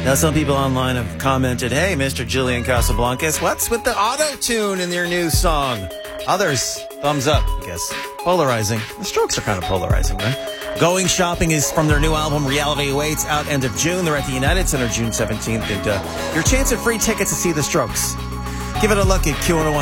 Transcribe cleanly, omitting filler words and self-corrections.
Now, some people online have commented, hey, Mr. Julian Casablancas, what's with the auto-tune in your new song? Others, thumbs up, I guess. Polarizing. The Strokes are kind of polarizing, right? Going Shopping is from their new album, Reality Awaits, out end of June. They're at the United Center June 17th. And your chance of free tickets to see the Strokes. Give it a look at Q101.